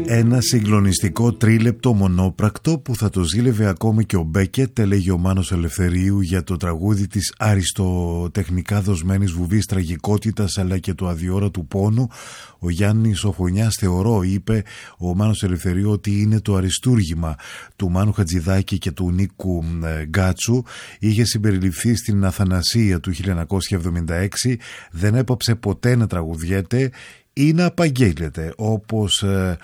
Ένα συγκλονιστικό τρίλεπτο μονόπρακτο που θα το ζήλευε ακόμη και ο Μπέκετ, έλεγε ο Μάνος Ελευθερίου για το τραγούδι της αριστοτεχνικά δοσμένης βουβής τραγικότητας αλλά και του αδιόρατου πόνου. Ο Γιάννης Οφωνιάς, θεωρώ, είπε ο Μάνος Ελευθερίου, ότι είναι το αριστούργημα του Μάνου Χατζηδάκη και του Νίκου Γκάτσου. Είχε συμπεριληφθεί στην Αθανασία του 1976, δεν έπαψε ποτέ να τραγουδιέται ή να απαγγέλλεται, όπως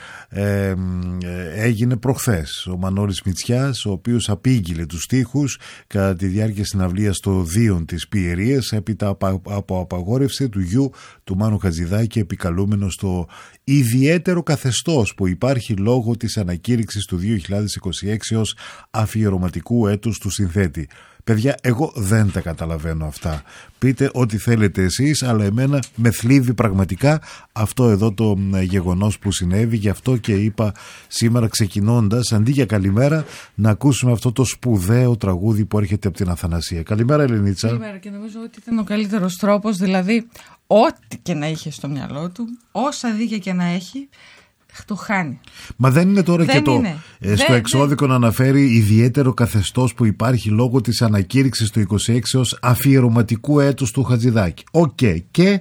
έγινε προχθές ο Μανώλης Μητσιάς, ο οποίος απήγγειλε τους στίχους κατά τη διάρκεια συναυλίας στο Δίον της Πιερίας έπειτα από απαγόρευση του γιου του Μάνου Χατζηδάκη, επικαλούμενο στο ιδιαίτερο καθεστώς που υπάρχει λόγω της ανακήρυξης του 2026 ως αφιερωματικού έτους του συνθέτη. Παιδιά, εγώ δεν τα καταλαβαίνω αυτά. Πείτε ό,τι θέλετε εσείς, αλλά εμένα με θλίβει πραγματικά αυτό εδώ το γεγονός που συνέβη. Γι' αυτό και είπα σήμερα, ξεκινώντας, αντί για καλημέρα, να ακούσουμε αυτό το σπουδαίο τραγούδι που έρχεται από την Αθανασία. Καλημέρα, Ελενίτσα. Καλημέρα, και νομίζω ότι ήταν ο καλύτερος τρόπος, δηλαδή ό,τι και να είχε στο μυαλό του, όσα δίκαια και να έχει, το χάνει. Μα δεν είναι τώρα δεν και είναι. Στο εξώδικο να αναφέρει ιδιαίτερο καθεστώς που υπάρχει λόγω της ανακήρυξης του 26 ως αφιερωματικού έτους του Χατζηδάκη. Οκ. Και?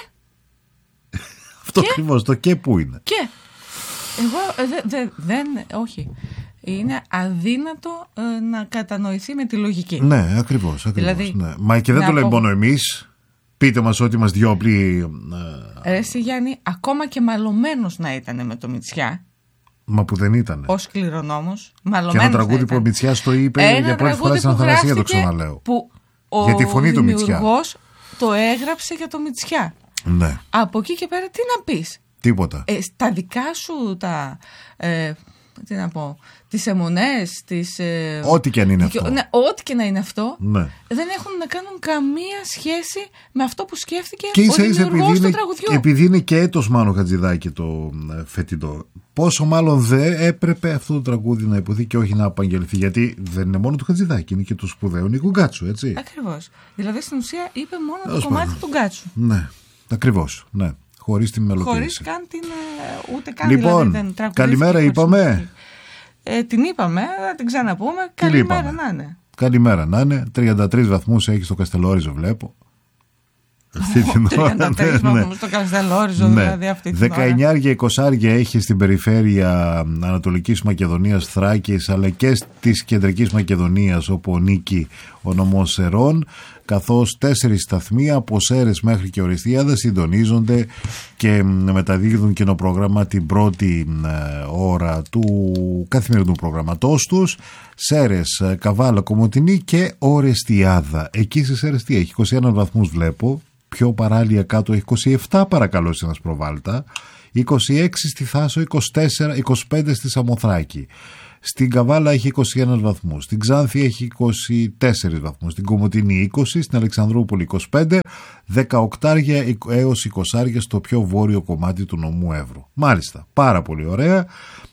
Αυτό ακριβώς, το και που είναι. Και εγώ όχι. Είναι αδύνατο να κατανοηθεί με τη λογική. Ναι, ακριβώς. Δηλαδή, ναι. Μα και δεν το λέμε μόνο εμείς. Πείτε μας ότι μας διόπλοι. Εσύ Γιάννη, ακόμα και μαλωμένος να ήταν με το Μητσιά. Μα που δεν ήταν. Ως κληρονόμος. Και ένα τραγούδι που ο Μητσιάς το είπε για πρώτη φορά στην Αθανασία, το ξαναλέω. Που για τη φωνή του Μητσιά. Ο δημιουργός το έγραψε για το Μητσιά. Ναι. Από εκεί και πέρα τι να πεις. Τίποτα. Τα δικά σου τα. Τι να πω, τις αιμονές, ό,τι και αν είναι αυτό. Ναι, ό,τι και να είναι αυτό, ναι, δεν έχουν να κάνουν καμία σχέση με αυτό που σκέφτηκε και ο δημιουργός του τραγουδιού. Επειδή είναι και έτος Μάνο Χατζηδάκη το φετινό, πόσο μάλλον δεν έπρεπε αυτό το τραγούδι να υποθεί και όχι να απαγγελθεί. Γιατί δεν είναι μόνο του Χατζηδάκη, είναι και του σπουδαίου Νίκου Γκάτσου, έτσι. Ακριβώς. Δηλαδή στην ουσία είπε μόνο το κομμάτι του Γκάτσου. Ναι, ακριβώς, ναι. Χωρίς την μελοποίηση. Χωρίς καν την. Ούτε καν λοιπόν, δηλαδή, δεν καλημέρα είπαμε. Την είπαμε, θα την ξαναπούμε. Καλημέρα να είναι. Καλημέρα να είναι. 33 βαθμούς έχει στο Καστελόριζο, βλέπω. Αυτή την ώρα. 33 βαθμούς στο Καστελόριζο, δηλαδή αυτή την 19-20 έχει στην περιφέρεια Ανατολικής Μακεδονίας, Θράκης, αλλά και της Κεντρικής Μακεδονίας, όπου ανήκει ο νομός Σερών, καθώς 4 σταθμοί από Σέρες μέχρι και Οριστιάδα συντονίζονται και μεταδίδουν κοινοπρόγραμμα την πρώτη ώρα του καθημερινού προγραμματός τους. Σέρες, Καβάλα, Κομοτηνή και Οριστιάδα. Εκεί στις Σέρες τι έχει? 21 βαθμούς βλέπω. Πιο παράλια κάτω έχει 27, παρακαλώ σε ένας προβάλτα. 26 στη Θάσο, 25 στη Σαμοθράκη. Στην Καβάλα έχει 21 βαθμούς, στην Ξάνθη έχει 24 βαθμούς, στην Κομοτηνή 20, στην Αλεξανδρούπολη 25, 18 έως 20 στο πιο βόρειο κομμάτι του νομού Εύρου. Μάλιστα, πάρα πολύ ωραία.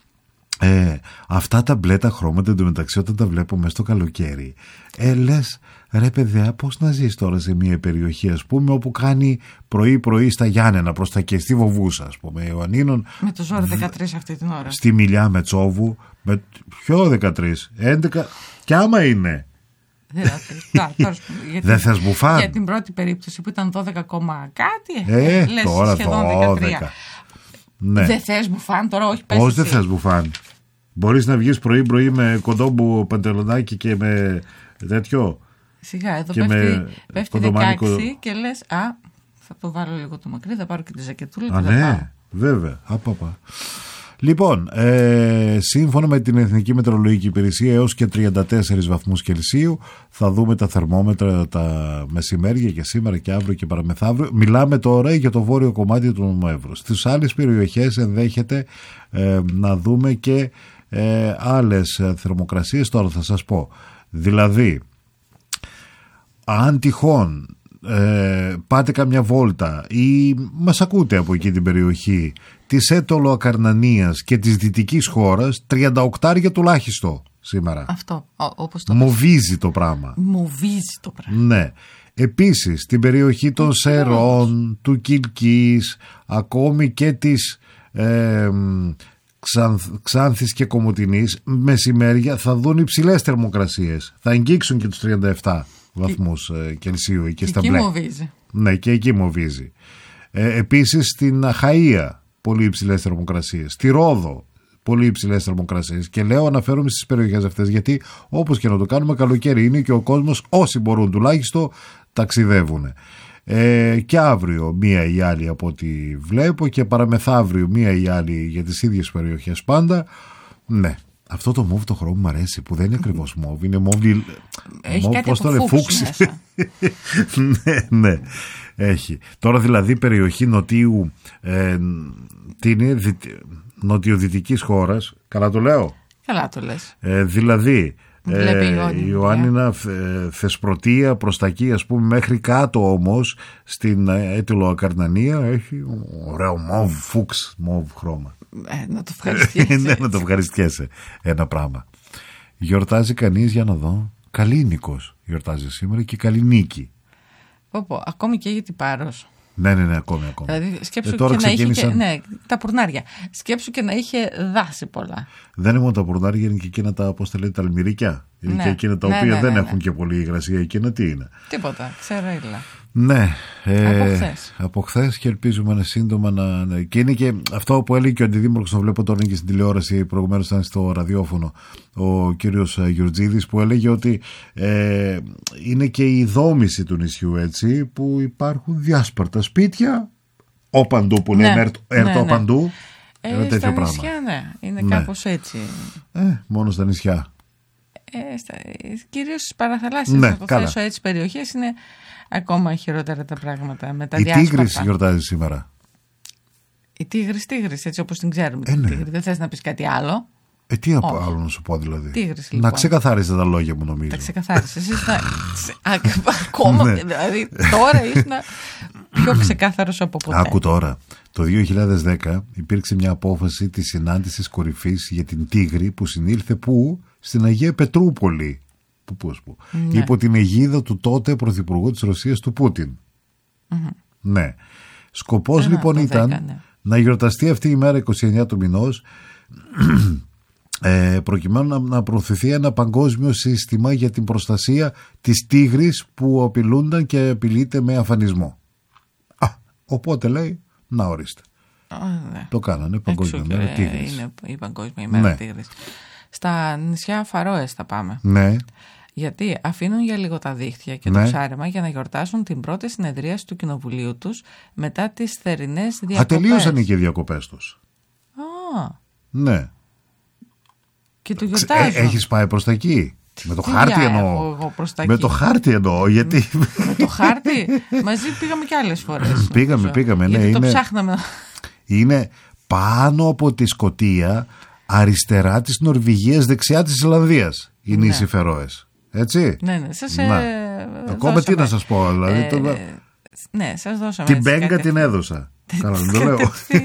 Αυτά τα μπλε τα χρώματα εντωμεταξύ όταν τα βλέπω μέσα στο καλοκαίρι, λες, ρε παιδιά, πώς να ζεις τώρα σε μια περιοχή, ας πούμε, όπου κάνει πρωί-πρωί στα Γιάννενα προς τα και στη Βοβούσα, ας πούμε, Ιωαννίνων. Με το ζόρι 13 αυτή την ώρα. Στη Μιλιά με Τσόβου. Ποιο 13, 11, κι άμα είναι. Δεν θες μπουφάν? Για την πρώτη περίπτωση που ήταν 12 κάτι, λες τώρα σχεδόν 13. Ναι. Δεν θες μπουφάν τώρα, όχι πες. Πώς δεν θες μπουφάν? Μπορείς να βγεις πρωί-πρωί με κοντόμπου παντελονάκι και με τέτοιο. Σιγά, εδώ πέφτει 16 και λες, θα το βάλω λίγο το μακρύ, θα πάρω και τη ζακετούλα. Ναι, βέβαια. Λοιπόν, σύμφωνα με την Εθνική Μετεωρολογική Υπηρεσία, έως και 34 βαθμούς Κελσίου θα δούμε τα θερμόμετρα τα μεσημέρια και σήμερα και αύριο και παραμεθαύριο. Μιλάμε τώρα για το βόρειο κομμάτι του νομού Εύρου. Στις άλλες περιοχές ενδέχεται να δούμε και άλλες θερμοκρασίες. Τώρα θα σας πω. Δηλαδή, αν τυχόν πάτε καμιά βόλτα ή μας ακούτε από εκεί την περιοχή της Έτωλο Ακαρνανίας και της δυτικής χώρας, 38 τουλάχιστον σήμερα. Αυτό, όπως το Μοβίζει το πράγμα. Ναι. Επίσης στην περιοχή των Σερών, του Κιλκής, ακόμη και της Ξάνθης και Κομοτηνής μεσημέρια θα δουν υψηλές θερμοκρασίες. Θα αγγίξουν και τους 37 βαθμούς Κελσίου εκεί στα μπλε. Ναι, και εκεί μοβίζει. Επίσης στην Αχαΐα πολύ υψηλές θερμοκρασίες. Στη Ρόδο πολύ υψηλές θερμοκρασίες. Και λέω αναφέρομαι στις περιοχές αυτές γιατί όπως και να το κάνουμε καλοκαίρι είναι και ο κόσμος όσοι μπορούν τουλάχιστον ταξιδεύουν. Και αύριο μία ή άλλη από ό,τι βλέπω και παραμεθαύριο μία ή άλλη για τις ίδιες περιοχές πάντα. Ναι, αυτό το μόβ το χρώμα μου αρέσει που δεν είναι ακριβώς μόβ, είναι μόβ. Έχει κάτι από φούξ μέσα. Ναι, έχει. Τώρα δηλαδή περιοχή νοτίου τι είναι, νοτιοδυτικής χώρας, καλά το λέω? Καλά το λες. Δηλαδή Ιωάννινα, Θεσπρωτεία προς τα εκεί ας πούμε μέχρι κάτω όμως στην Έτυλο Ακαρνανία έχει ωραίο μόβ, φούξ, μόβ χρώμα. Να το ευχαριστιέσαι. Ναι, να το ευχαριστιέσαι ένα πράγμα. Γιορτάζει κανείς, για να δω, Καλίνικος γιορτάζει σήμερα και Καλλινίκη. Ακόμη και γιατί Πάρος. Ναι, ακόμη. Δηλαδή σκέψου και να είχε ναι, τα πουρνάρια. Σκέψου και να είχε δάση πολλά. Δεν είναι μόνο τα πουρνάρια, είναι και εκείνα τα, πώς τα λέτε, τα αλμυρίκια. Είναι και εκείνα τα οποία δεν έχουν και πολύ υγρασία. Εκείνα τι είναι? Τίποτα, ξερέλα. Ναι, από χθες και ελπίζουμε να σύντομα να. Και είναι και αυτό που έλεγε και ο αντιδήμαρχος, το βλέπω τώρα και στην τηλεόραση, προηγουμένως ήταν στο ραδιόφωνο ο κύριος Γεωργίδης, που έλεγε ότι είναι και η δόμηση του νησιού έτσι, που υπάρχουν διάσπαρτα σπίτια οπαντού που λέμε έρτο παντού. Στα νησιά είναι κάπως έτσι. Μόνο στα νησιά. Κυρίως στις παραθαλάσσιες αποθέσω έτσι περιοχές είναι ακόμα χειρότερα τα πράγματα με τα διάσπαρτα. Η Τίγρης γιορτάζει σήμερα. Η Τίγρης έτσι όπως την ξέρουμε. Δεν θες να πεις κάτι άλλο? Τι άλλο να σου πω δηλαδή? Τίγρης, λοιπόν. Να ξεκαθάριζε τα λόγια μου νομίζω. Τα ξεκαθάρισες. Ακόμα δηλαδή τώρα ήσουν πιο ξεκάθαρος από ποτέ. Άκου τώρα. Το 2010 υπήρξε μια απόφαση της συνάντησης κορυφής για την Τίγρη που συνήλθε πού? Στην Αγία Πετρούπολη. Ναι. Υπό την αιγίδα του τότε πρωθυπουργού της Ρωσίας του Πούτιν. Ναι. Σκοπός λοιπόν ήταν να γιορταστεί αυτή η μέρα 29 του μηνός προκειμένου να προωθηθεί ένα παγκόσμιο σύστημα για την προστασία της τίγρης που απειλούνταν και απειλείται με αφανισμό. Οπότε λέει να ορίστε. Το κάνανε παγκόσμια μέρα τίγρης. Είναι η παγκόσμια μέρα τίγρης. Στα νησιά Φαρόες θα πάμε. Ναι. Γιατί αφήνουν για λίγο τα δίχτυα και το ψάρεμα για να γιορτάσουν την πρώτη συνεδρίαση του κοινοβουλίου τους μετά τις θερινές διακοπές. Τελείωσαν και οι διακοπές τους. Ναι. Και το γιορτάζουν. Έχεις πάει προς τα εκεί? Με το χάρτη εννοώ. Με το χάρτη εννοώ, γιατί. Με το χάρτη. Μαζί πήγαμε και άλλες φορές. Πήγαμε. Γιατί ναι, το ψάχναμε. Είναι πάνω από τη Σκωτία, αριστερά της Νορβηγίας, δεξιά της Ισλανδίας. Οι νήσοι Φερόες. Έτσι. Ναι. Ακόμα τι να σας πω, δηλαδή. Ναι, σας δώσαμε. Την Μπέγκα την έδωσα. Καλά, δεν το λέω.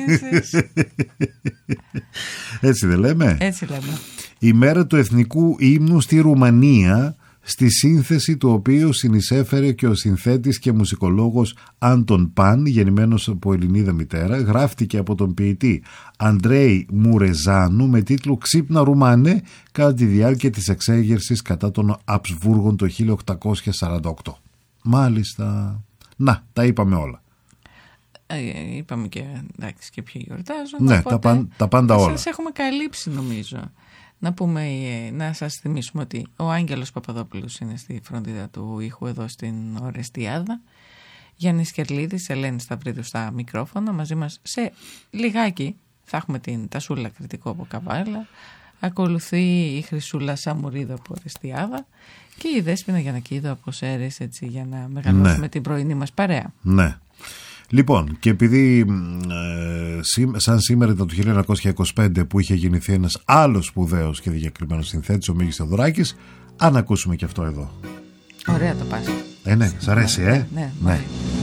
Έτσι δεν λέμε? Έτσι λέμε. Η μέρα του εθνικού ύμνου στη Ρουμανία, στη σύνθεση του οποίου συνεισέφερε και ο συνθέτης και μουσικολόγος Άντων Παν, γεννημένος από Ελληνίδα μητέρα, γράφτηκε από τον ποιητή Αντρέι Μουρεζάνου με τίτλο «Ξύπνα Ρουμάνε» κατά τη διάρκεια της εξέγερσης κατά των Αψβούργων το 1848. Μάλιστα. Να, τα είπαμε όλα. Είπαμε και εντάξει και ποιοι γιορτάζουν. Ναι, τα πάντα όλα. Σας έχουμε καλύψει νομίζω. Να σας θυμίσουμε ότι ο Άγγελος Παπαδόπουλος είναι στη φροντίδα του ήχου εδώ στην Ορεστιάδα. Γιάννης Κερλίδης, Ελένη Σταυρίδου στα μικρόφωνα. Μαζί μας σε λιγάκι θα έχουμε την Τασούλα Κρητικό από Καβάλα. Ακολουθεί η Χρυσούλα Σαμουρίδου από Ορεστιάδα και η Δέσποινα Γιαννακίδου από Σέρες, έτσι για να μεγαλώσουμε την πρωινή μας παρέα. Ναι. Λοιπόν, και επειδή σαν σήμερα ήταν το 1925 που είχε γεννηθεί ένας άλλος σπουδαίος και διακριμένος συνθέτης, ο Μίκης Θεοδωράκης, αν ακούσουμε και αυτό εδώ. Ωραία το πας. Ναι, σ' αρέσει, Ναι.